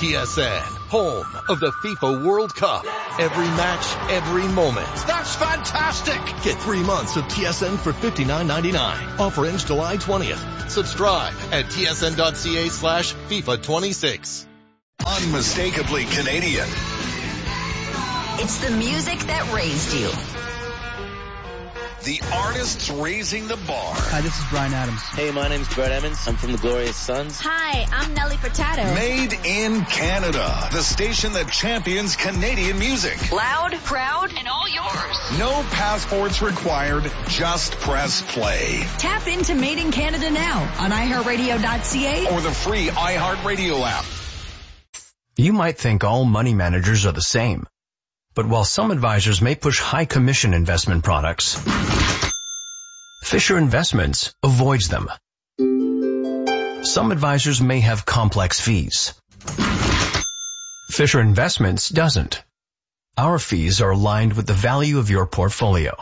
TSN, home of the FIFA World Cup. Every match, every moment. That's fantastic! Get 3 months of TSN for $59.99. Offer ends July 20th. Subscribe at tsn.ca/FIFA26. Unmistakably Canadian. It's the music that raised you. The artists raising the bar. Hi, this is Bryan Adams. Hey, my name's Brett Emmons. I'm from the Glorious Sons. Hi, I'm Nelly Furtado. Made in Canada. The station that champions Canadian music. Loud, proud, and all yours. No passports required. Just press play. Tap into Made in Canada now on iHeartRadio.ca or the free iHeartRadio app. You might think all money managers are the same. But while some advisors may push high commission investment products, Fisher Investments avoids them. Some advisors may have complex fees. Fisher Investments doesn't. Our fees are aligned with the value of your portfolio.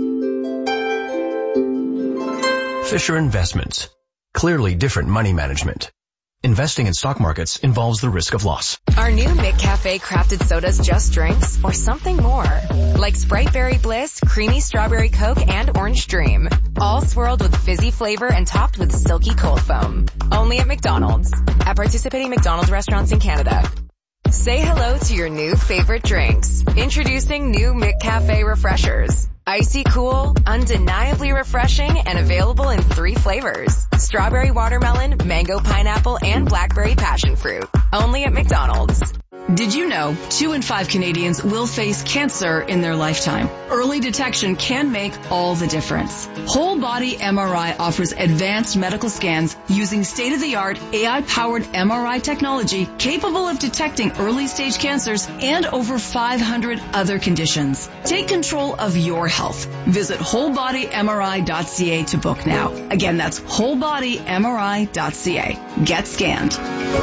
Fisher Investments. Clearly different money management. Investing in stock markets involves the risk of loss. Our new McCafe crafted sodas just drinks or something more. Like Sprite Berry Bliss, Creamy Strawberry Coke, and Orange Dream. All swirled with fizzy flavor and topped with silky cold foam. Only at McDonald's. At participating McDonald's restaurants in Canada. Say hello to your new favorite drinks. Introducing new McCafe Refreshers. Icy cool, undeniably refreshing, and available in 3 flavors. Strawberry watermelon, mango pineapple, and blackberry passion fruit. Only at McDonald's. Did you know 2 in 5 Canadians will face cancer in their lifetime? Early detection can make all the difference. Whole Body MRI offers advanced medical scans using state-of-the-art AI-powered MRI technology capable of detecting early-stage cancers and over 500 other conditions. Take control of your health. Visit wholebodymri.ca to book now. Again, that's wholebodymri.ca. Get scanned.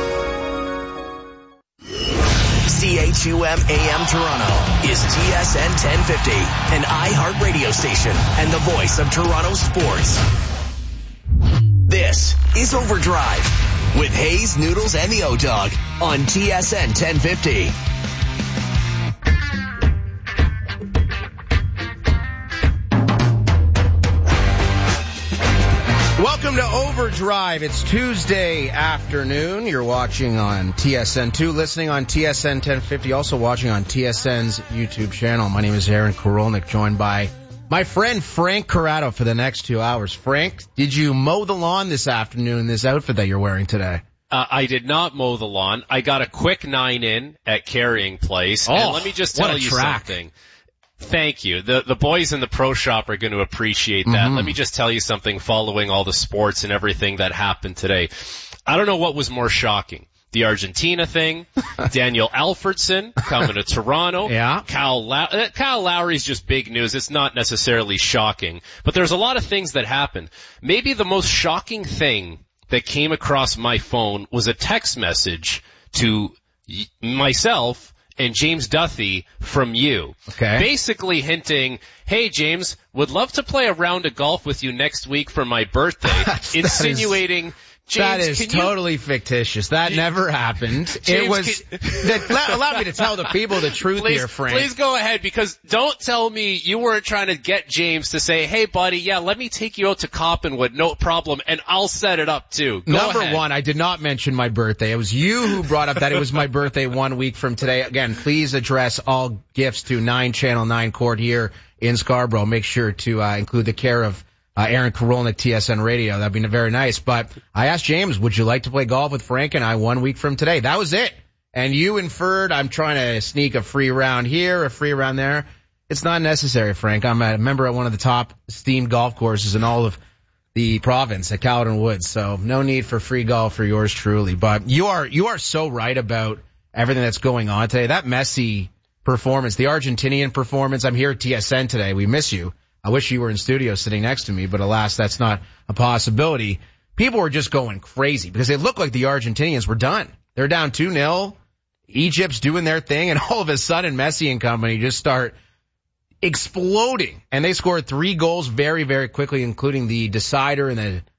CHUM AM Toronto is TSN 1050, an iHeart radio station and the voice of Toronto sports. This is Overdrive with Hayes, Noodles, and the O-Dog on TSN 1050. Welcome to Overdrive. It's Tuesday afternoon. You're watching on TSN2, listening on TSN 1050, also watching on TSN's YouTube channel. My name is Aaron Korolnik, joined by my friend Frank Corrado for the next 2 hours. Frank, did you mow the lawn this afternoon in this outfit that you're wearing today? I did not mow the lawn. I got a quick 9-in at Carrying Place. And let me just tell you something. Thank you. The boys in the pro shop are going to appreciate that. Mm-hmm. Let me just tell you something following all the sports and everything that happened today. I don't know what was more shocking. The Argentina thing, Daniel Alfredson coming to Toronto. Yeah. Kyle Lowry's just big news. It's not necessarily shocking. But there's a lot of things that happened. Maybe the most shocking thing that came across my phone was a text message to myself and James Duthie from you. Okay. Basically hinting, hey James, would love to play a round of golf with you next week for my birthday. Insinuating, James, that is totally fictitious. That never happened. James, allow me to tell the people the truth here, Frank. Please go ahead, because don't tell me you weren't trying to get James to say, hey buddy, yeah, let me take you out to Coppenwood, no problem, and I'll set it up too. Number one, I did not mention my birthday. It was you who brought up that it was my birthday 1 week from today. Again, please address all gifts to 9 Channel 9 Court here in Scarborough. Make sure to include the care of Aaron Korolnik, TSN Radio. That'd be very nice. But I asked James, would you like to play golf with Frank and I 1 week from today? That was it. And you inferred I'm trying to sneak a free round here, a free round there. It's not necessary, Frank. I'm a member at one of the top esteemed golf courses in all of the province at Caledon Woods. So no need for free golf for yours truly. But you are so right about everything that's going on today. That Messi performance, the Argentinian performance. I'm here at TSN today. We miss you. I wish you were in studio sitting next to me, but alas, that's not a possibility. People were just going crazy because it looked like the Argentinians were done. They're down 2-0. Egypt's doing their thing, and all of a sudden Messi and company just start exploding. And they scored 3 goals very, very quickly, including the decider in the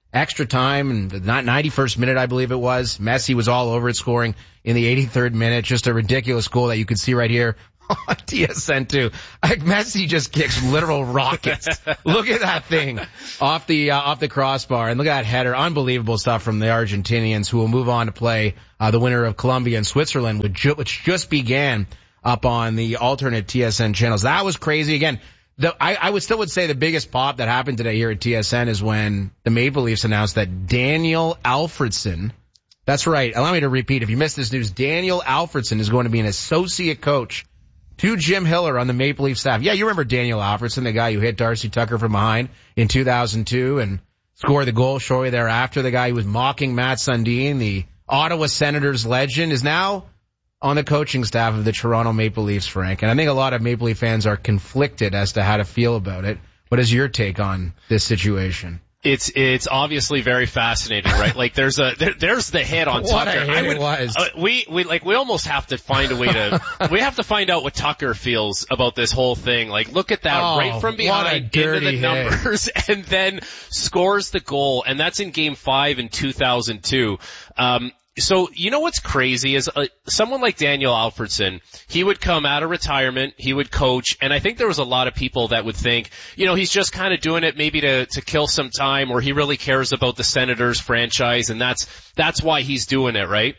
extra time, and the 91st minute, I believe it was. Messi was all over it, scoring in the 83rd minute. Just a ridiculous goal that you could see right here on TSN 2. Messi just kicks literal rockets. Look at that thing off the crossbar, and look at that header. Unbelievable stuff from the Argentinians, who will move on to play the winner of Colombia and Switzerland, which just began up on the alternate TSN channels. That was crazy. Again, I would say the biggest pop that happened today here at TSN is when the Maple Leafs announced that Daniel Alfredsson, that's right, allow me to repeat, if you missed this news, Daniel Alfredsson is going to be an associate coach to Jim Hiller on the Maple Leaf staff. Yeah, you remember Daniel Alfredsson, the guy who hit Darcy Tucker from behind in 2002 and scored the goal shortly thereafter. The guy who was mocking Matt Sundin, the Ottawa Senators legend, is now on the coaching staff of the Toronto Maple Leafs, Frank. And I think a lot of Maple Leaf fans are conflicted as to how to feel about it. What is your take on this situation? It's obviously very fascinating, right? Like there's the hit on what Tucker. A hit it was. We almost have to find a way to, we have to find out what Tucker feels about this whole thing. Like look at that right from behind into the numbers and then scores the goal. And that's in game 5 in 2002. So, you know what's crazy is someone like Daniel Alfredsson, he would come out of retirement, he would coach, and I think there was a lot of people that would think, he's just kind of doing it maybe to kill some time, or he really cares about the Senators franchise, and that's why he's doing it, right?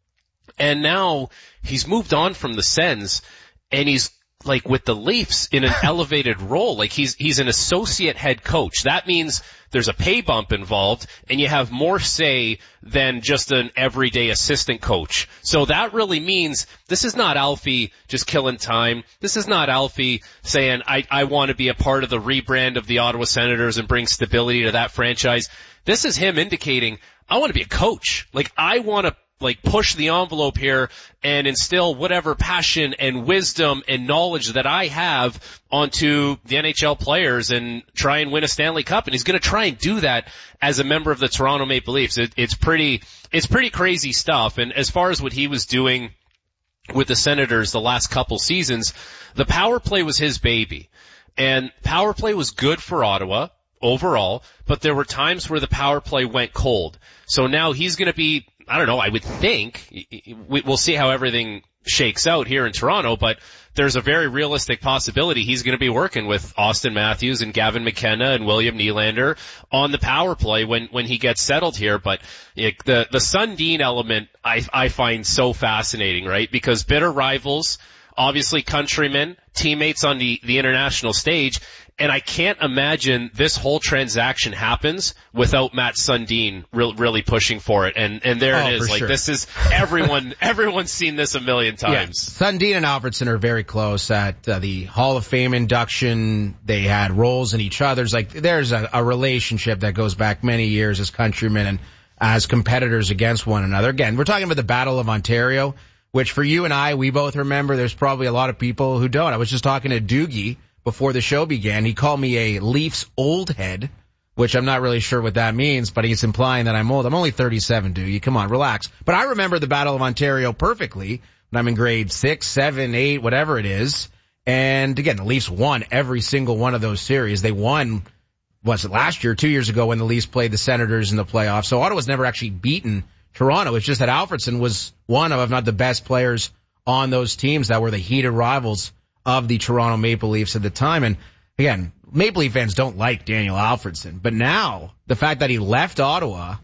And now he's moved on from the Sens, and he's like with the Leafs in an elevated role. Like he's an associate head coach. That means there's a pay bump involved and you have more say than just an everyday assistant coach. So that really means this is not Alfie just killing time. This is not Alfie saying, I want to be a part of the rebrand of the Ottawa Senators and bring stability to that franchise. This is him indicating, I want to be a coach. Like I want to push the envelope here and instill whatever passion and wisdom and knowledge that I have onto the NHL players and try and win a Stanley Cup. And he's going to try and do that as a member of the Toronto Maple Leafs. It's pretty crazy stuff. And as far as what he was doing with the Senators the last couple seasons, the power play was his baby. And power play was good for Ottawa overall, but there were times where the power play went cold. So now he's going to be, I don't know, I would think, we'll see how everything shakes out here in Toronto, but there's a very realistic possibility he's going to be working with Austin Matthews and Gavin McKenna and William Nylander on the power play when he gets settled here. But the Sundin element I find so fascinating, right? Because bitter rivals, obviously countrymen, teammates on the international stage, and I can't imagine this whole transaction happens without Matt Sundin really pushing for it. And there it is. Like sure. This is everyone's seen this a million times. Yeah. Sundin and Alfredsson are very close at the Hall of Fame induction. They had roles in each other's. Like there's a relationship that goes back many years as countrymen and as competitors against one another. Again, we're talking about the Battle of Ontario, which for you and I, we both remember. There's probably a lot of people who don't. I was just talking to Doogie before the show began. He called me a Leafs old head, which I'm not really sure what that means, but he's implying that I'm old. I'm only 37, Doogie. Come on, relax. But I remember the Battle of Ontario perfectly when I'm in grade 6, 7, 8, whatever it is. And again, the Leafs won every single one of those series. They won, was it last year, 2 years ago when the Leafs played the Senators in the playoffs. So Ottawa's never actually beaten Toronto. It's just that Alfredsson was one of, if not the best players on those teams that were the heated rivals of the Toronto Maple Leafs at the time. And again, Maple Leaf fans don't like Daniel Alfredsson, but now the fact that he left Ottawa,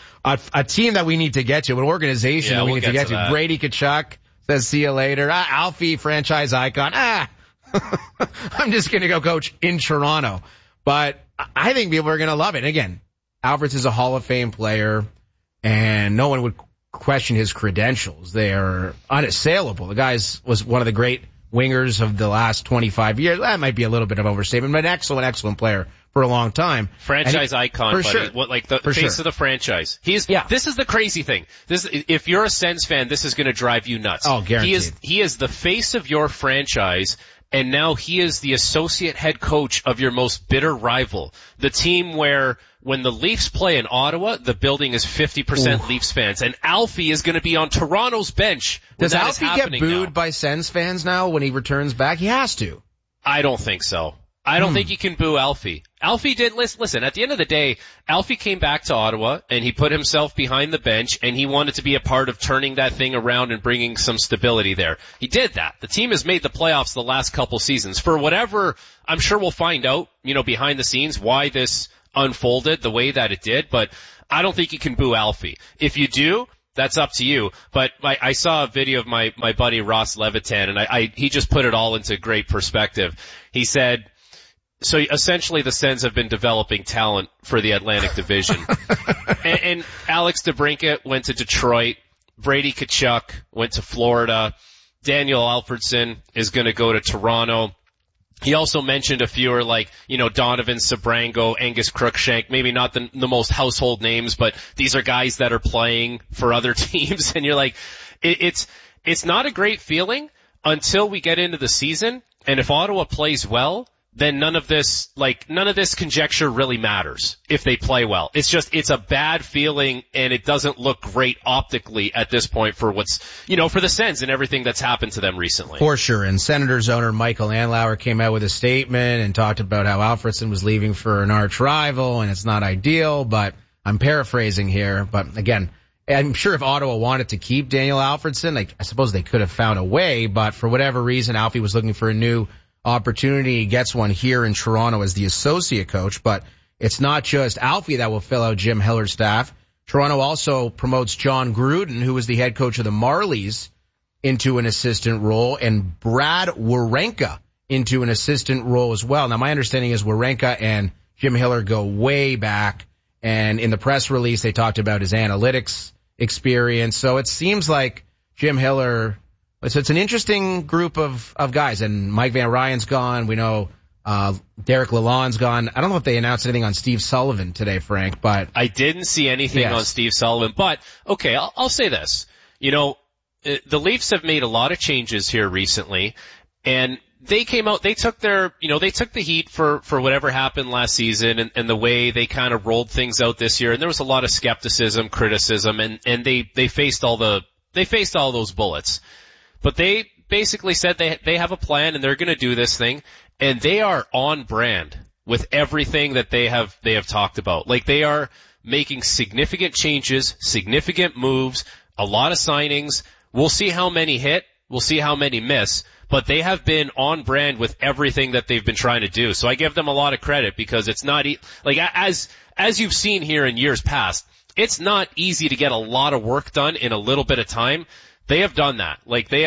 a team that we need to get to, an organization that we need to get to. Brady Tkachuk says, see you later. Alfie, franchise icon. I'm just going to go coach in Toronto. But I think people are going to love it. Again, Alfredsson is a Hall of Fame player, and no one would question his credentials. They are unassailable. The guy was one of the great wingers of the last 25 years. That might be a little bit of overstatement, but an excellent player for a long time. Franchise icon, buddy. Sure. The face of the franchise. This is the crazy thing. If you're a Sens fan, this is going to drive you nuts. Oh, guaranteed. He is the face of your franchise, and now he is the associate head coach of your most bitter rival. The team where when the Leafs play in Ottawa, the building is 50% Leafs fans, and Alfie is going to be on Toronto's bench. Does Alfie get booed by Sens fans now when he returns back? He has to. I don't think so. I don't think you can boo Alfie. Alfie did, listen, at the end of the day, Alfie came back to Ottawa and he put himself behind the bench and he wanted to be a part of turning that thing around and bringing some stability there. He did that. The team has made the playoffs the last couple seasons. For whatever, I'm sure we'll find out, behind the scenes why this unfolded the way that it did, but I don't think you can boo Alfie. If you do, that's up to you. But I saw a video of my buddy Ross Levitan and he just put it all into great perspective. He said, so essentially the Sens have been developing talent for the Atlantic Division. and Alex DeBrincat went to Detroit. Brady Tkachuk went to Florida. Daniel Alfredsson is going to go to Toronto. He also mentioned a few are like, Donovan Sabrango, Angus Crookshank, maybe not the most household names, but these are guys that are playing for other teams. And you're like, it's not a great feeling until we get into the season. And if Ottawa plays well, then none of this conjecture really matters if they play well. It's a bad feeling and it doesn't look great optically at this point for what's, for the Sens and everything that's happened to them recently. For sure. And Senators owner Michael Andlauer came out with a statement and talked about how Alfredsson was leaving for an arch rival and it's not ideal, but I'm paraphrasing here. But again, I'm sure if Ottawa wanted to keep Daniel Alfredsson, I suppose they could have found a way, but for whatever reason, Alfie was looking for a new opportunity. He gets one here in Toronto as the associate coach, but it's not just Alfie that will fill out Jim Hiller's staff. Toronto also promotes John Gruden, who was the head coach of the Marlies, into an assistant role, and Brad Wawrinka into an assistant role as well. Now, my understanding is Wawrinka and Jim Hiller go way back, and in the press release, they talked about his analytics experience. So it seems like Jim Hiller, so it's an interesting group of guys, and Mike Van Ryan's gone. We know Derek Lalonde's gone. I don't know if they announced anything on Steve Sullivan today, Frank, but I didn't see anything on Steve Sullivan. But okay, I'll say this. The Leafs have made a lot of changes here recently, and they came out. They took they took the heat for whatever happened last season and the way they kind of rolled things out this year. And there was a lot of skepticism, criticism, and they faced all those bullets. But they basically said they have a plan and they're going to do this thing, and they are on brand with everything that they have talked about. Like, they are making significant changes, significant moves, a lot of signings. We'll see how many hit, we'll see how many miss, but they have been on brand with everything that they've been trying to do. So I give them a lot of credit because it's not as you've seen here in years past, it's not easy to get a lot of work done in a little bit of time. They have done that.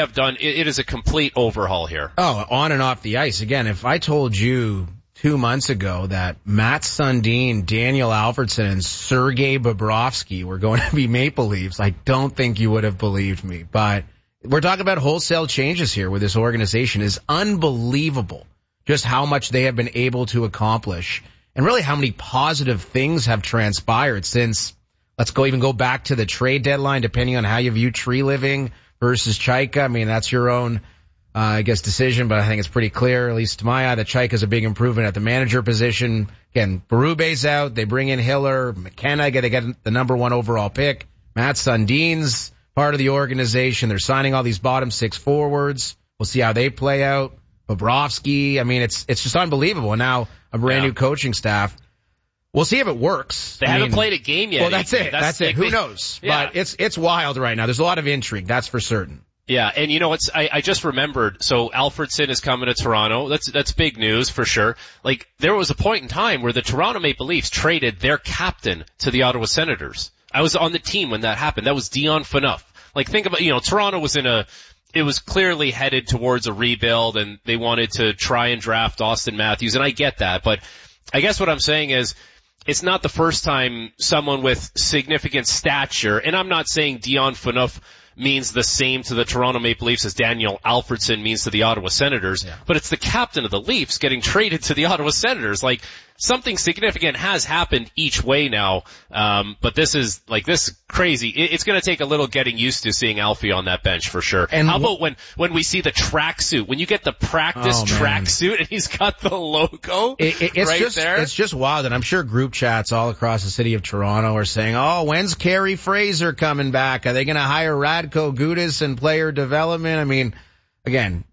It is a complete overhaul here. Oh, on and off the ice. Again, if I told you 2 months ago that Matt Sundin, Daniel Alfredsson, and Sergei Bobrovsky were going to be Maple Leafs, I don't think you would have believed me. But we're talking about wholesale changes here with this organization. It's unbelievable just how much they have been able to accomplish and really how many positive things have transpired since, let's go back to the trade deadline, depending on how you view Tree Living versus Chaika. I mean, that's your own, decision, but I think it's pretty clear, at least to my eye, that Chaika's a big improvement at the manager position. Again, Berube's out. They bring in Hiller, McKenna. They get the number 1 overall pick. Matt Sundin's part of the organization. They're signing all these bottom 6 forwards. We'll see how they play out. Bobrovsky. I mean, it's just unbelievable. And now a brand new coaching staff. We'll see if it works. They haven't played a game yet. Well, that's it. That's it. Who knows? Yeah. But it's wild right now. There's a lot of intrigue. That's for certain. Yeah, and I just remembered, so Alfredsson is coming to Toronto. That's big news for sure. Like, there was a point in time where the Toronto Maple Leafs traded their captain to the Ottawa Senators. I was on the team when that happened. That was Dion Phaneuf. Like, think about, Toronto was it was clearly headed towards a rebuild and they wanted to try and draft Austin Matthews, and I get that, but I guess what I'm saying is, it's not the first time someone with significant stature, and I'm not saying Dion Phaneuf means the same to the Toronto Maple Leafs as Daniel Alfredsson means to the Ottawa Senators, but it's the captain of the Leafs getting traded to the Ottawa Senators. Like, something significant has happened each way now, but this is crazy. It's going to take a little getting used to seeing Alfie on that bench for sure. And how about when we see the tracksuit, when you get the practice tracksuit and he's got the logo it's there? It's just wild, and I'm sure group chats all across the city of Toronto are saying, when's Carey Fraser coming back? Are they going to hire Radko Gudas in player development? I mean, again,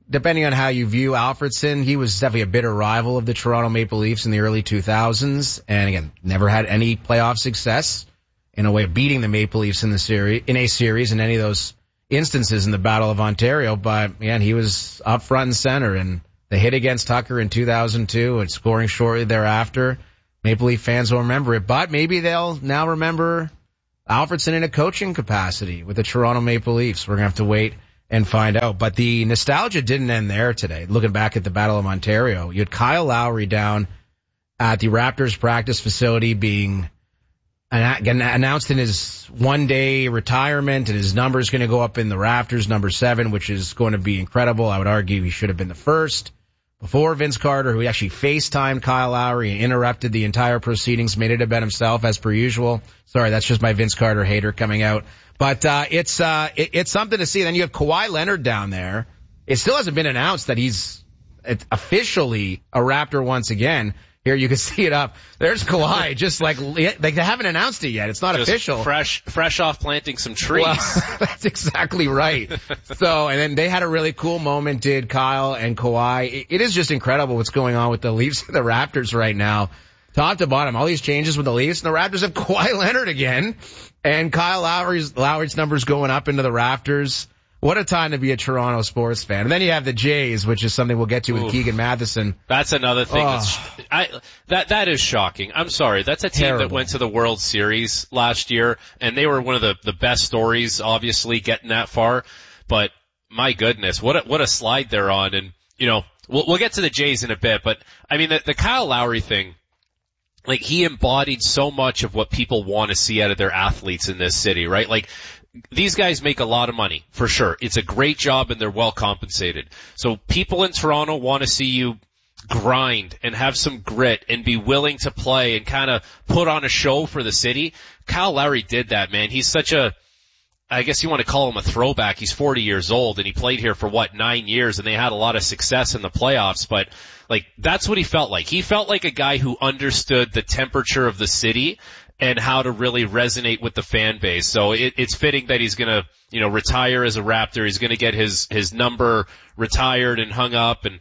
depending on how you view Alfredsson, he was definitely a bitter rival of the Toronto Maple Leafs in the early 2000s. And again, never had any playoff success in a way of beating the Maple Leafs in a series in any of those instances in the Battle of Ontario. But man, he was up front and center, and the hit against Tucker in 2002 and scoring shortly thereafter. Maple Leaf fans will remember it, but maybe they'll now remember Alfredsson in a coaching capacity with the Toronto Maple Leafs. We're going to have to wait and find out. But the nostalgia didn't end there today. Looking back at the Battle of Ontario, you had Kyle Lowry down at the Raptors practice facility being announced in his one-day retirement, and his number is going to go up in the rafters, number 7, which is going to be incredible. I would argue he should have been the first. Before Vince Carter, who actually FaceTimed Kyle Lowry and interrupted the entire proceedings, made it about himself as per usual. Sorry, that's just my Vince Carter hater coming out. But it's something to see. Then you have Kawhi Leonard down there. It still hasn't been announced that he's officially a Raptor once again. Here you can see it up. There's Kawhi, just like they haven't announced it yet. It's not just official. Fresh off planting some trees. Well, that's exactly right. So, and then they had a really cool moment, did Kyle and Kawhi. It is just incredible what's going on with the Leafs and the Raptors right now. Top to bottom, all these changes with the Leafs, and the Raptors have Kawhi Leonard again, and Kyle Lowry's numbers going up into the rafters. What a time to be a Toronto sports fan. And then you have the Jays, which is something we'll get to with Keegan Matheson. That's another thing. That is shocking. I'm sorry. That's a team that went to the World Series last year, and they were one of the best stories, obviously, getting that far. But my goodness, what a slide they're on. And, you know, we'll get to the Jays in a bit, but I mean, the Kyle Lowry thing, like, he embodied so much of what people want to see out of their athletes in this city, right? Like, these guys make a lot of money, for sure. It's a great job and they're well compensated. So people in Toronto want to see you grind and have some grit and be willing to play and kind of put on a show for the city. Kyle Lowry did that, man. He's such I guess you want to call him a throwback. He's 40 years old and he played here for 9 years, and they had a lot of success in the playoffs, but like, that's what he felt like. He felt like a guy who understood the temperature of the city and how to really resonate with the fan base. So it's fitting that he's gonna, you know, retire as a Raptor. He's gonna get his number retired and hung up, and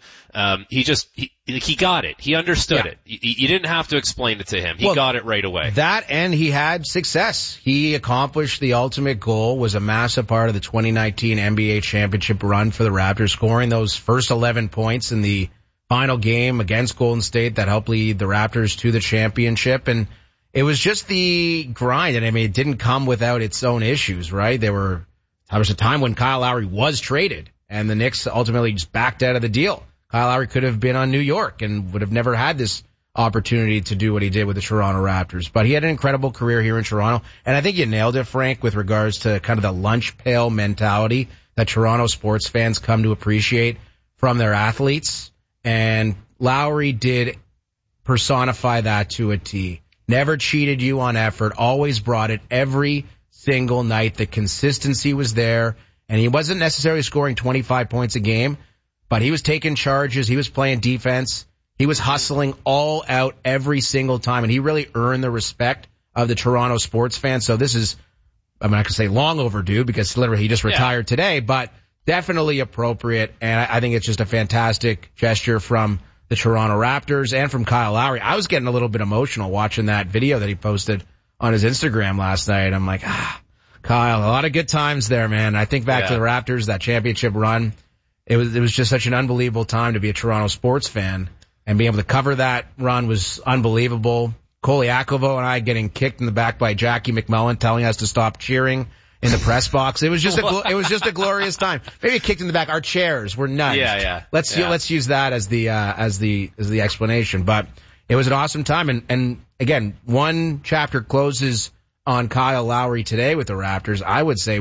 he got it. He understood it. You didn't have to explain it to him. He got it right away. That, and he had success. He accomplished the ultimate goal, was a massive part of the 2019 NBA championship run for the Raptors, scoring those first 11 points in the final game against Golden State that helped lead the Raptors to the championship. And it was just the grind, and I mean, it didn't come without its own issues, right? There was a time when Kyle Lowry was traded, and the Knicks ultimately just backed out of the deal. Kyle Lowry could have been on New York and would have never had this opportunity to do what he did with the Toronto Raptors. But he had an incredible career here in Toronto, and I think you nailed it, Frank, with regards to kind of the lunch pail mentality that Toronto sports fans come to appreciate from their athletes. And Lowry did personify that to a T. Never cheated you on effort, always brought it every single night. The consistency was there, and he wasn't necessarily scoring 25 points a game, but he was taking charges, he was playing defense, he was hustling all out every single time, and he really earned the respect of the Toronto sports fans. So this is, I'm not going to say long overdue, because literally he just retired today, but definitely appropriate, and I think it's just a fantastic gesture from the Toronto Raptors and from Kyle Lowry. I was getting a little bit emotional watching that video that he posted on his Instagram last night. I'm like, Kyle, a lot of good times there, man. I think back to the Raptors, that championship run. It was just such an unbelievable time to be a Toronto sports fan, and being able to cover that run was unbelievable. Koliakovo and I getting kicked in the back by Jackie McMullen, telling us to stop cheering in the press box. It was just a glorious time. Maybe kicked in the back. Our chairs were nudged. Let's use that as the explanation. But it was an awesome time. And again, one chapter closes on Kyle Lowry today with the Raptors. I would say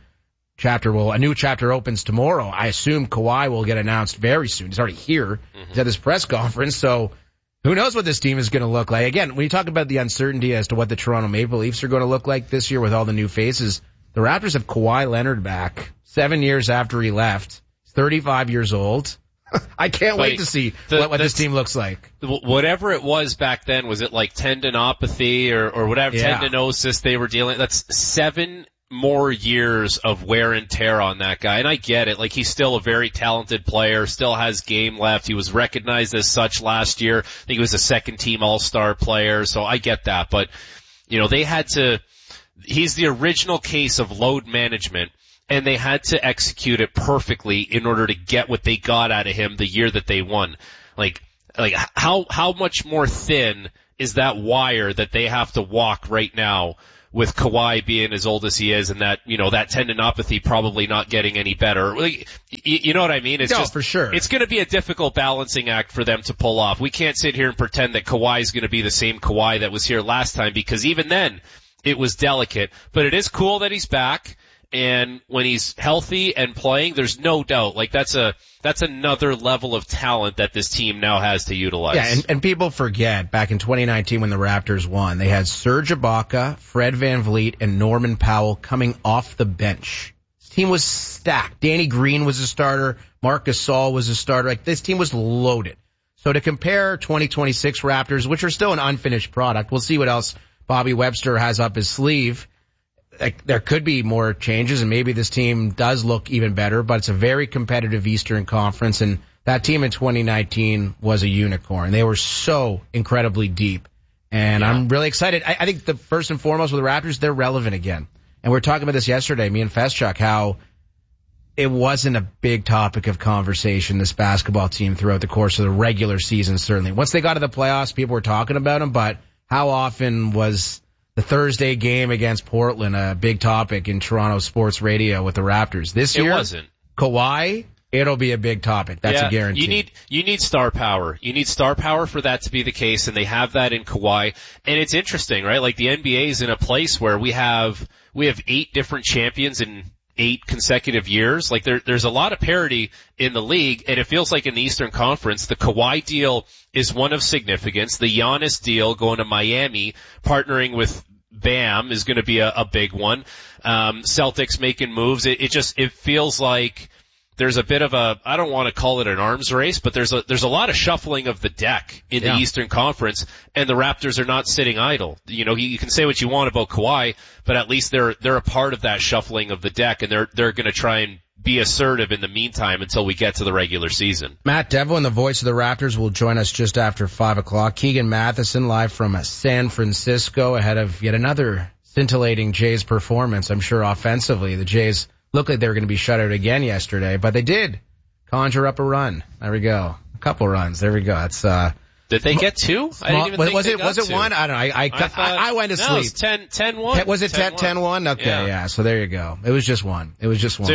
a new chapter opens tomorrow. I assume Kawhi will get announced very soon. He's already here. He's at this press conference. So who knows what this team is going to look like. Again, when you talk about the uncertainty as to what the Toronto Maple Leafs are going to look like this year with all the new faces, the Raptors have Kawhi Leonard back 7 years after he left. He's 35 years old. I can't wait to see what this team looks like. Whatever it was back then, was it like tendinopathy or whatever, tendinosis they were dealing? That's 7 more years of wear and tear on that guy. And I get it. Like, he's still a very talented player, still has game left. He was recognized as such last year. I think he was a second team all-star player. So I get that. But, he's the original case of load management, and they had to execute it perfectly in order to get what they got out of him the year that they won. Like how much more thin is that wire that they have to walk right now with Kawhi being as old as he is, and that, that tendinopathy probably not getting any better. You know what I mean? It's for sure. It's going to be a difficult balancing act for them to pull off. We can't sit here and pretend that Kawhi is going to be the same Kawhi that was here last time, because even then it was delicate. But it is cool that he's back. And when he's healthy and playing, there's no doubt, like, that's another level of talent that this team now has to utilize. Yeah, and people forget, back in 2019 when the Raptors won, they had Serge Ibaka, Fred VanVleet, and Norman Powell coming off the bench. This team was stacked. Danny Green was a starter. Marc Gasol was a starter. Like, this team was loaded. So to compare 2026 Raptors, which are still an unfinished product, we'll see what else Bobby Webster has up his sleeve. Like, there could be more changes, and maybe this team does look even better, but it's a very competitive Eastern Conference, and that team in 2019 was a unicorn. They were so incredibly deep, and I'm really excited. I think the first and foremost with the Raptors, they're relevant again. And we were talking about this yesterday, me and Feschuk, how it wasn't a big topic of conversation, this basketball team, throughout the course of the regular season, certainly. Once they got to the playoffs, people were talking about them, but how often was the Thursday game against Portland a big topic in Toronto sports radio with the Raptors? This year, it wasn't. Kawhi, it'll be a big topic. That's a guarantee. You need star power. You need star power for that to be the case, and they have that in Kawhi. And it's interesting, right? Like, the NBA is in a place where we have 8 different champions in 8 consecutive years. Like, there's a lot of parity in the league, and it feels like in the Eastern Conference, the Kawhi deal is one of significance. The Giannis deal going to Miami, partnering with Bam, is going to be a big one. Celtics making moves. It feels like there's a bit of I don't want to call it an arms race, but there's a lot of shuffling of the deck in the Eastern Conference, and the Raptors are not sitting idle. You can say what you want about Kawhi, but at least they're a part of that shuffling of the deck, and they're going to try and be assertive in the meantime until we get to the regular season. Matt Devlin, the voice of the Raptors, will join us just after 5 o'clock. Keegan Matheson live from San Francisco ahead of yet another scintillating Jays performance. I'm sure offensively the Jays looked like they were going to be shut out again yesterday, but they did conjure up a run. There we go. A couple runs. There we go. That's Did they get 2? I didn't even think was they it got 2? I don't know. I went to sleep. No, it was 10-1. Was it 10-1? Okay, yeah. So there you go. It was just one. Dude,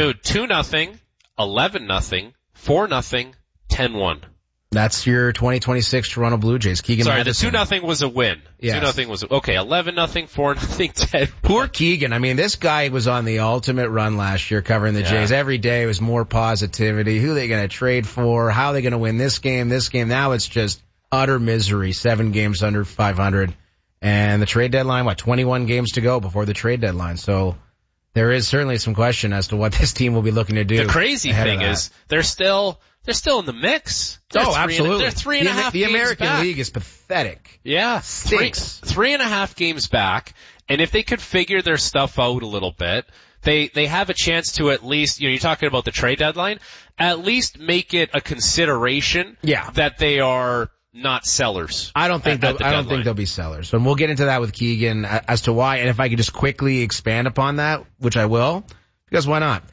2-0, 11-0, 4-0, 10-1. That's your 2026 Toronto Blue Jays. Keegan Matheson. The 2-0 was a win. Yes. 2-0 was okay. 11-0, 4-0, 10. Poor Keegan. I mean, this guy was on the ultimate run last year covering the Jays. Every day was more positivity. Who are they going to trade for? How are they going to win this game? Now it's just utter misery. 7 games under 500. And the trade deadline, 21 games to go before the trade deadline. So there is certainly some question as to what this team will be looking to do. The crazy thing is they're still in the mix. Absolutely. They're 3.5 games back. The American League is pathetic. Yeah. Stinks. 3.5 games back. And if they could figure their stuff out a little bit, they have a chance to at least, you're talking about the trade deadline, at least make it a consideration that they are not sellers. I don't think they'll be sellers. And we'll get into that with Keegan as to why. And if I could just quickly expand upon that, which I will, because why not?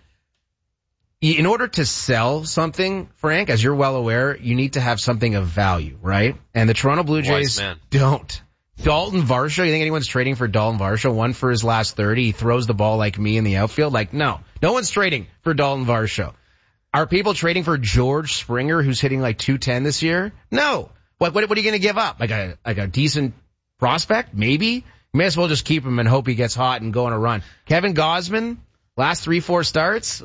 In order to sell something, Frank, as you're well aware, you need to have something of value, right? And the Toronto Blue Jays don't. Dalton Varsho, you think anyone's trading for Dalton Varsho? 1 for his last 30. He throws the ball like me in the outfield. No one's trading for Dalton Varsho. Are people trading for George Springer, who's hitting .210 this year? No. What are you going to give up? Like a decent prospect? Maybe? You may as well just keep him and hope he gets hot and go on a run. Kevin Gausman, last 3-4 starts?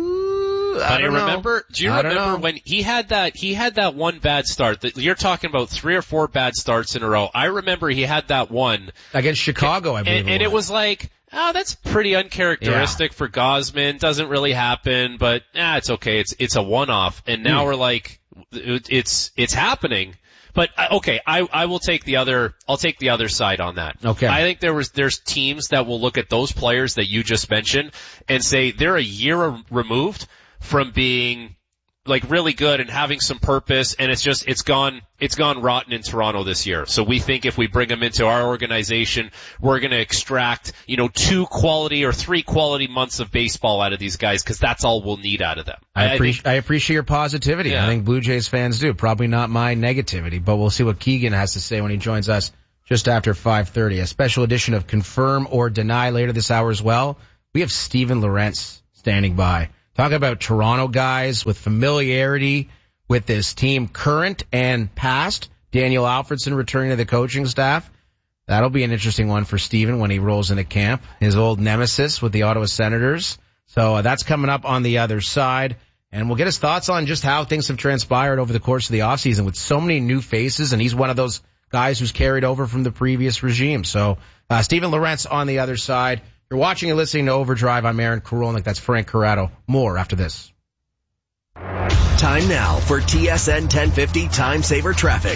Do you remember when he had that one bad start? You're talking about 3 or 4 bad starts in a row. I remember he had that one against Chicago, I believe. And it was like, that's pretty uncharacteristic for Gausman. Doesn't really happen, but it's okay. It's a one-off. And now we're like, it's happening. But okay, I will take the other. I'll take the other side on that. Okay. I think there's teams that will look at those players that you just mentioned and say they're a year removed from being like really good and having some purpose, and it's gone rotten in Toronto this year. So we think if we bring them into our organization, we're going to extract 2 quality or 3 quality months of baseball out of these guys, because that's all we'll need out of them. I appreciate your positivity. Yeah. I think Blue Jays fans do. Probably not my negativity, but we'll see what Keegan has to say when he joins us just after 5:30. A special edition of Confirm or Deny later this hour as well. We have Steven Lorentz standing by. Talk about Toronto guys with familiarity with this team, current and past. Daniel Alfredson returning to the coaching staff. That'll be an interesting one for Steven when he rolls into camp. His old nemesis with the Ottawa Senators. So that's coming up on the other side. And we'll get his thoughts on just how things have transpired over the course of the offseason with so many new faces. And he's one of those guys who's carried over from the previous regime. So Steven Lorentz on the other side. You're watching and listening to Overdrive. I'm Aaron Korolnik. That's Frank Corrado. More after this. Time now for TSN 1050 Time Saver Traffic.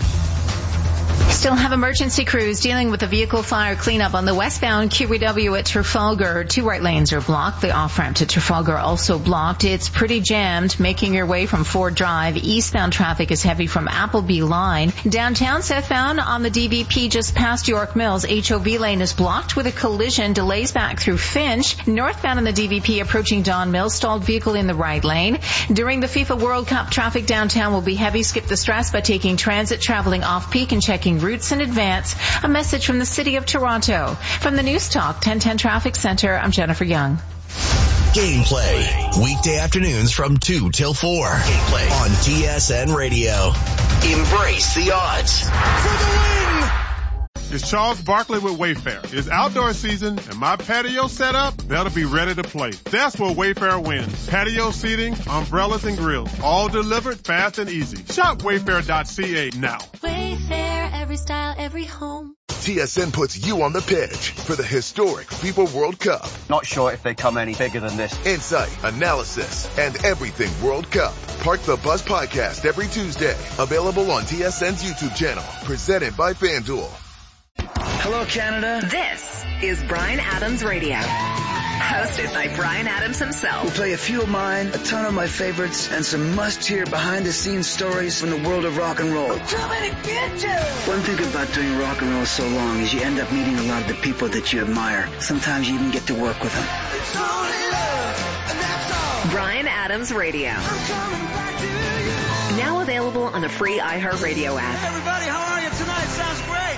Still have emergency crews dealing with a vehicle fire cleanup on the westbound QEW at Trafalgar. 2 right lanes are blocked. The off-ramp to Trafalgar also blocked. It's pretty jammed. Making your way from Ford Drive. Eastbound traffic is heavy from Appleby Line. Downtown southbound on the DVP just past York Mills. HOV lane is blocked with a collision. Delays back through Finch. Northbound on the DVP approaching Don Mills. Stalled vehicle in the right lane. During the FIFA World Cup, traffic downtown will be heavy. Skip the stress by taking transit, traveling off-peak, and checking routes in advance. A message from the City of Toronto. From the News Talk 1010 Traffic Center, I'm Jennifer Young. Gameplay. Weekday afternoons from 2 till 4. Gameplay on TSN Radio. Embrace the odds. For the win! It's Charles Barkley with Wayfair. It's outdoor season, and my patio set up, that'll be ready to play. That's where Wayfair wins. Patio seating, umbrellas, and grills. All delivered fast and easy. Shop Wayfair.ca now. Wayfair, every style, every home. TSN puts you on the pitch for the historic FIFA World Cup. Not sure if they come any bigger than this. Insight, analysis, and everything World Cup. Park the Bus podcast every Tuesday. Available on TSN's YouTube channel. Presented by FanDuel. Hello, Canada. This is Bryan Adams Radio. Hosted by Bryan Adams himself. We'll play a few of mine, a ton of my favorites, and some must-hear behind-the-scenes stories from the world of rock and roll. Too many bitches! One thing about doing rock and roll so long is you end up meeting a lot of the people that you admire. Sometimes you even get to work with them. It's only love, and that's all. Bryan Adams Radio. I'm coming back to you. Now available on the free iHeartRadio app. Hey everybody, how are you tonight? Sounds great.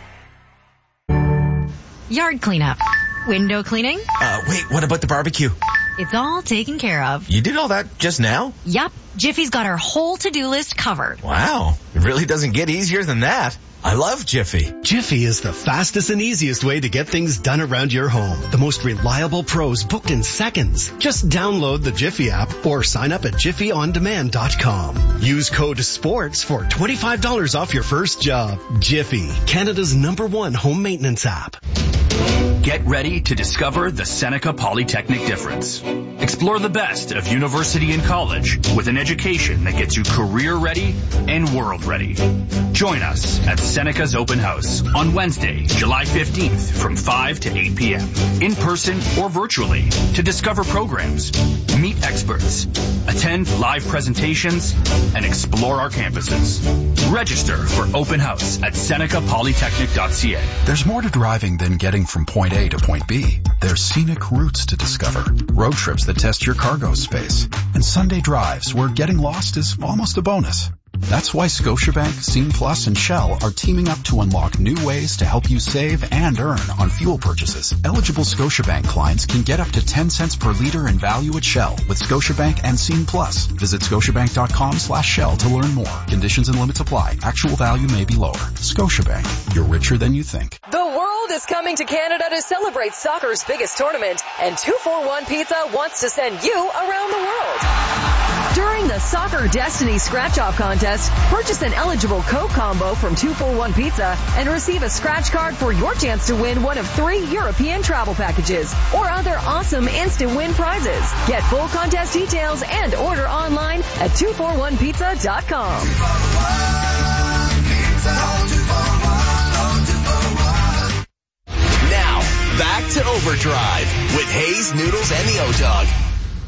Yard cleanup. Window cleaning. Wait, what about the barbecue? It's all taken care of. You did all that just now? Yup. Jiffy's got our whole to-do list covered. Wow. It really doesn't get easier than that. I love Jiffy. Jiffy is the fastest and easiest way to get things done around your home. The most reliable pros booked in seconds. Just download the Jiffy app or sign up at jiffyondemand.com. Use code SPORTS for $25 off your first job. Jiffy, Canada's #1 home maintenance app. Get ready to discover the Seneca Polytechnic difference. Explore the best of university and college with an education that gets you career ready and world ready. Join us at Seneca's Open House on Wednesday, July 15th from 5 to 8 p.m. in person or virtually to discover programs, meet experts, attend live presentations, and explore our campuses. Register for Open House at senecapolytechnic.ca. There's more to driving than getting from point A to point B. There's scenic routes to discover, road trips that test your cargo space, and Sunday drives where getting lost is almost a bonus. That's why Scotiabank, Scene Plus, and Shell are teaming up to unlock new ways to help you save and earn on fuel purchases. Eligible Scotiabank clients can get up to 10 cents per liter in value at Shell with Scotiabank and Scene Plus. Visit scotiabank.com/Shell to learn more. Conditions and limits apply. Actual value may be lower. Scotiabank, you're richer than you think. The world is coming to Canada to celebrate soccer's biggest tournament, and 241 Pizza wants to send you around the world. During the Soccer Destiny Scratch-Off Contest, purchase an eligible Coke combo from 241 Pizza and receive a scratch card for your chance to win one of 3 European travel packages or other awesome instant win prizes. Get full contest details and order online at 241pizza.com. Back to Overdrive with Hayes, Noodles, and the O-Dog.